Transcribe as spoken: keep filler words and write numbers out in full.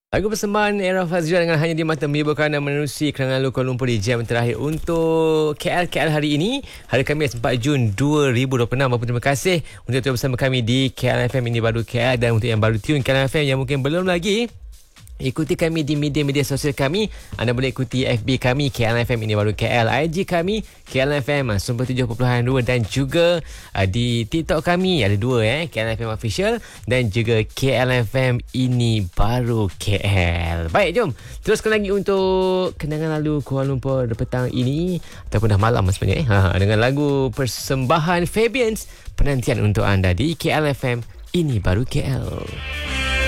Lagu persembahan Era Fazira dengan Hanya di Mata menghiburkan dan menerusi kerangan Kuala Lumpur di jam terakhir untuk K L K L hari ini, hari Khamis empat Jun dua ribu dua puluh enam. Bapa terima kasih untuk terus bersama kami di K L F M Ini Baru K L, dan untuk yang baru tune K L F M yang mungkin belum lagi, ikuti kami di media-media sosial kami. Anda boleh ikuti F B kami K L F M Ini Baru K L, I G kami K L F M sembilan puluh tujuh perpuluhan dua, dan juga uh, di TikTok kami ada dua eh, K L F M Official dan juga K L F M Ini Baru K L. Baik, jom teruskan lagi untuk kenangan lalu Kuala Lumpur petang ini, ataupun dah malam sebenarnya eh, ha, dengan lagu persembahan Fabians, penantian untuk anda di K L F M Ini Baru K L.